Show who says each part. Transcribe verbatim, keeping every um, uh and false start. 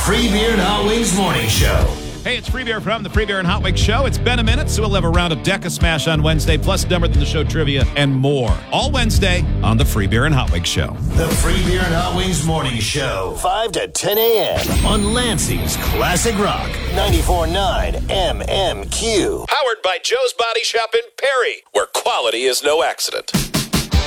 Speaker 1: Free Beer and Hot Wings Morning Show.
Speaker 2: Hey, it's Free Beer from the Free Beer and Hot Wings Show. It's been a minute, so we'll have a round of Deca Smash on Wednesday, plus Dumber Than the Show trivia and more. All Wednesday on the Free Beer and Hot Wings Show.
Speaker 1: The Free Beer and Hot Wings Morning Show. five to ten a.m. on Lansing's Classic Rock. ninety-four point nine M M Q.
Speaker 3: Powered by Joe's Body Shop in Perry, where quality is no accident.